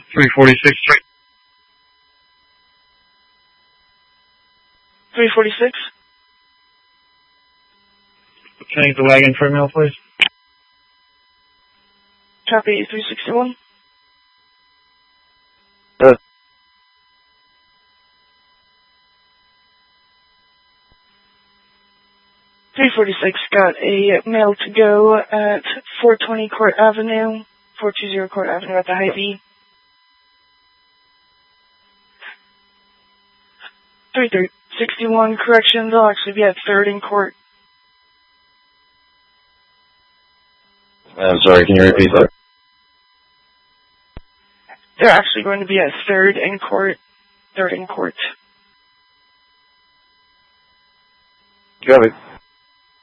346. 346. Change the wagon for a meal, please. Copy 361. 346 got a mail to go at 420 Court Avenue, 420 Court Avenue at the Hy-Vee. 361 corrections, I'll actually be at 3rd and Court. I'm sorry, can you repeat that? They're actually going to be at 3rd and Court. 3rd and Court. Got it.